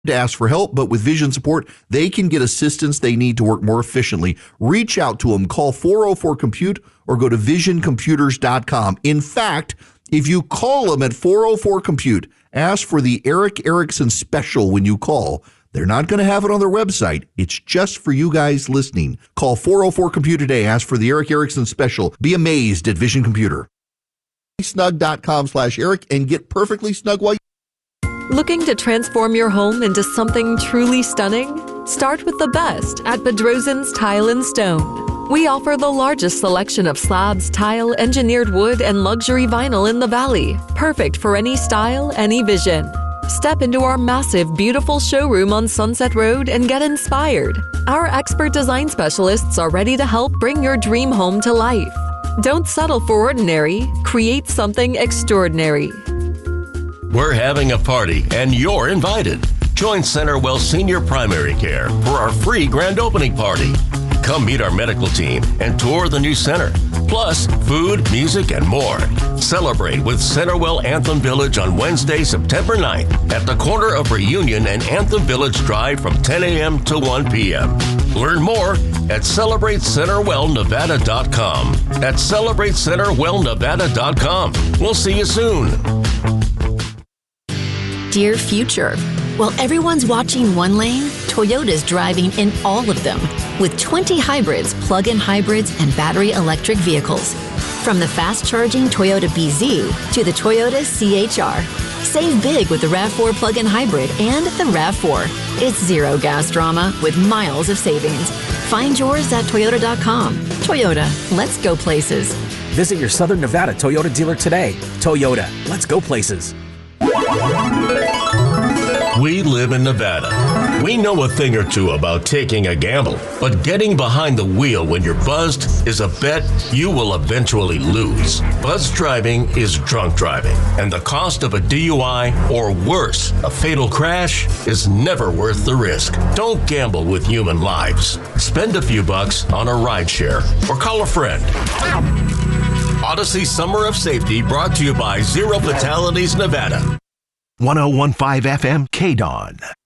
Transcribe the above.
to ask for help, but with vision support, they can get assistance they need to work more efficiently. Reach out to them. Call 404-COMPUTE or go to visioncomputers.com. In fact, if you call them at 404-COMPUTE, ask for the Eric Erickson special when you call. They're not going to have it on their website. It's just for you guys listening. Call 404-COMPUTE today. Ask for the Eric Erickson special. Be amazed at Vision Computer. Snug.com/Eric and get perfectly snug while Looking to transform your home into something truly stunning? Start with the best at Bedrosian's Tile and Stone. We offer the largest selection of slabs, tile, engineered wood, and luxury vinyl in the Valley. Perfect for any style, any vision. Step into our massive, beautiful showroom on Sunset Road and get inspired. Our expert design specialists are ready to help bring your dream home to life. Don't settle for ordinary. Create something extraordinary. We're having a party, and you're invited. Join CenterWell Senior Primary Care for our free grand opening party. Come meet our medical team and tour the new center. Plus, food, music, and more. Celebrate with CenterWell Anthem Village on Wednesday, September 9th at the corner of Reunion and Anthem Village Drive from 10 a.m. to 1 p.m. Learn more at CelebrateCenterWellNevada.com. At CelebrateCenterWellNevada.com. We'll see you soon. Dear future, while everyone's watching one lane, Toyota's driving in all of them with 20 hybrids, plug-in hybrids, and battery electric vehicles. From the fast-charging Toyota BZ to the Toyota CHR. Save big with the RAV4 plug-in hybrid and the RAV4. It's zero gas drama with miles of savings. Find yours at Toyota.com. Toyota, let's go places. Visit your Southern Nevada Toyota dealer today. Toyota, let's go places. We live in Nevada. We know a thing or two about taking a gamble, but getting behind the wheel when you're buzzed is a bet you will eventually lose. Buzzed driving is drunk driving, and the cost of a DUI, or worse, a fatal crash, is never worth the risk. Don't gamble with human lives. Spend a few bucks on a rideshare or call a friend. Odyssey Summer of Safety brought to you by Zero Fatalities Nevada. 1015 FM KDON.